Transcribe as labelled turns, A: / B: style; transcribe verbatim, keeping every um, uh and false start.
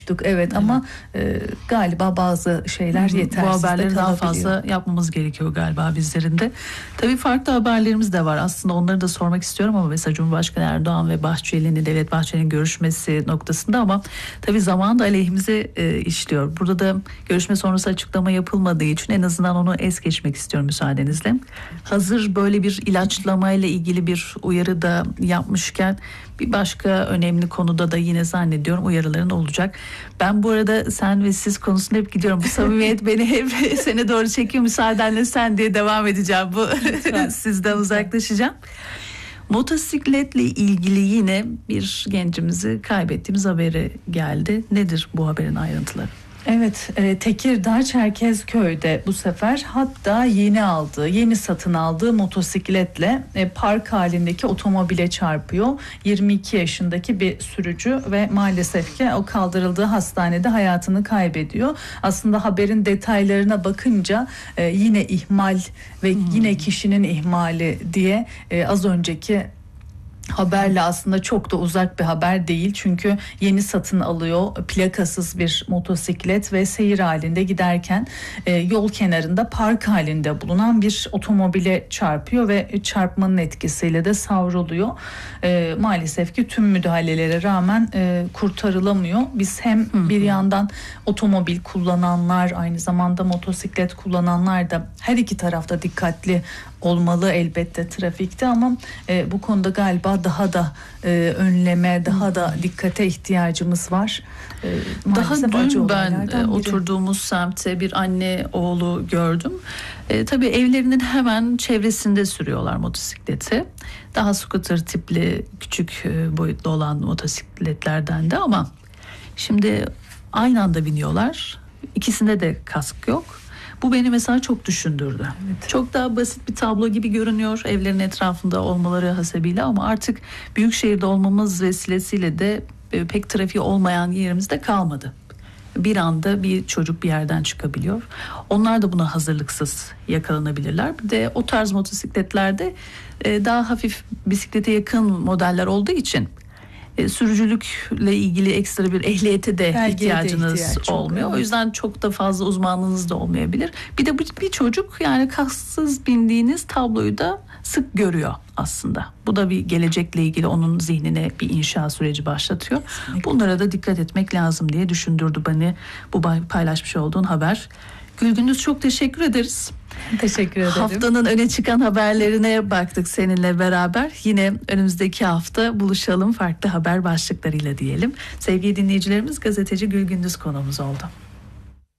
A: Evet, evet. Ama e, galiba bazı şeyler yetersiz.
B: Bu haberleri daha fazla yapmamız gerekiyor galiba bizlerin de. Tabii farklı haberlerimiz de var. Aslında onları da sormak istiyorum ama mesela Cumhurbaşkanı Erdoğan ve Bahçeli'nin, Devlet Bahçeli'nin görüşmesi noktasında ama tabii zaman da aleyhimize e, işliyor. Burada da görüşme sonrası açıklama yapılmadığı için en azından onu es geçmek istiyorum müsaadenizle. Hazır böyle bir ilaçlamayla ilgili bir uyarı da yapmışken bir başka önemli konuda da yine zannediyorum uyarıların olacak. Ben bu arada sen ve siz konusunda hep gidiyorum. Bu samimiyet beni hep sene doğru çekiyor. Müsaadenle sen diye devam edeceğim. Bu sizden uzaklaşacağım. Motosikletle ilgili yine bir gencimizi kaybettiğimiz haberi geldi. Nedir bu haberin ayrıntıları?
A: Evet, e, Tekirdağ Çerkezköy'de bu sefer hatta yeni aldığı, yeni satın aldığı motosikletle e, park halindeki otomobile çarpıyor. yirmi iki yaşındaki bir sürücü ve maalesef ki o kaldırıldığı hastanede hayatını kaybediyor. Aslında haberin detaylarına bakınca e, yine ihmal ve hmm. yine kişinin ihmali diye e, az önceki haberle aslında çok da uzak bir haber değil. Çünkü yeni satın alıyor plakasız bir motosiklet ve seyir halinde giderken e, yol kenarında park halinde bulunan bir otomobile çarpıyor ve çarpmanın etkisiyle de savruluyor. E, maalesef ki tüm müdahalelere rağmen e, kurtarılamıyor. Biz hem hı hı. bir yandan otomobil kullananlar, aynı zamanda motosiklet kullananlar da her iki tarafta dikkatli olmalı elbette trafikte ama e, bu konuda galiba daha da e, önleme, daha da dikkate ihtiyacımız var. E,
B: daha dün ben e, oturduğumuz semtte bir anne oğlu gördüm. E, tabii evlerinin hemen çevresinde sürüyorlar motosikleti. Daha scooter tipli küçük e, boyutlu olan motosikletlerden de ama şimdi aynı anda biniyorlar. İkisinde de kask yok. Bu beni mesela çok düşündürdü. Evet. Çok daha basit bir tablo gibi görünüyor evlerin etrafında olmaları hasebiyle ama artık büyük şehirde olmamız vesilesiyle de pek trafiği olmayan yerimizde kalmadı. Bir anda bir çocuk bir yerden çıkabiliyor. Onlar da buna hazırlıksız yakalanabilirler. Bir de o tarz motosikletlerde daha hafif bisiklete yakın modeller olduğu için E, sürücülükle ilgili ekstra bir ehliyete de Belgeye ihtiyacınız de ihtiyaç olmuyor. Çok, o yüzden çok da fazla uzmanlığınız da olmayabilir. Bir de bir çocuk yani kasksız bindiğiniz tabloyu da sık görüyor aslında. Bu da bir gelecekle ilgili onun zihnine bir inşa süreci başlatıyor. Kesinlikle. Bunlara da dikkat etmek lazım diye düşündürdü beni bu paylaşmış olduğun haber. Gülgündüz çok teşekkür ederiz.
A: Teşekkür ederim.
B: Haftanın öne çıkan haberlerine baktık seninle beraber. Yine önümüzdeki hafta buluşalım farklı haber başlıklarıyla diyelim. Sevgili dinleyicilerimiz, gazeteci Gülgündüz konuğumuz oldu.